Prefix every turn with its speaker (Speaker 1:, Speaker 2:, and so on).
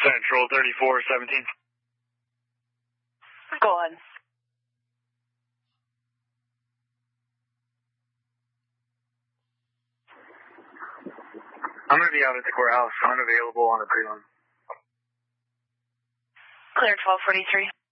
Speaker 1: Central 3417.
Speaker 2: Go on.
Speaker 1: I'm going to be out at the courthouse, unavailable on the pre-loan.
Speaker 2: Clear 1243.